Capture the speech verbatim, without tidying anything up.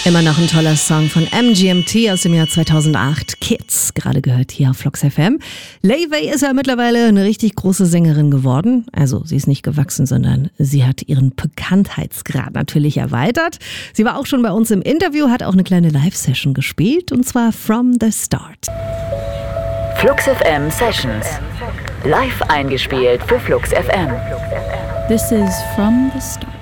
Immer noch ein toller Song von M G M T aus dem Jahr zweitausendacht. Kids, gerade gehört hier auf Flux F M. Lay Way ist ja mittlerweile eine richtig große Sängerin geworden. Also sie ist nicht gewachsen, sondern sie hat ihren Bekanntheitsgrad natürlich erweitert. Sie war auch schon bei uns im Interview, hat auch eine kleine Live-Session gespielt und zwar From the Start. Flux F M Sessions. Live eingespielt für Flux F M. This is From the Start.